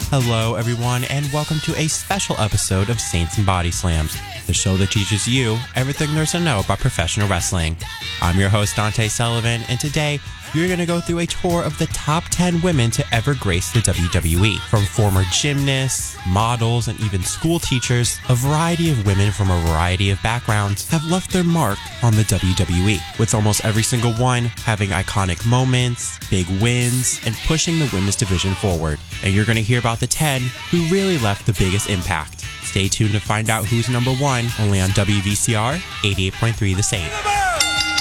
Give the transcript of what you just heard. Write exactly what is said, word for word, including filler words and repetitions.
Hello, everyone, and welcome to a special episode of Saints and Body Slams, the show that teaches you everything there's to know about professional wrestling. I'm your host, Dante Sullivan, and today you're going to go through a tour of the top ten women to ever grace the W W E. From former gymnasts, models, and even school teachers, a variety of women from a variety of backgrounds have left their mark on the W W E, with almost every single one having iconic moments, big wins, and pushing the women's division forward. And you're going to hear about the ten who really left the biggest impact. Stay tuned to find out who's number one, only on W V C R eighty-eight point three The Saint.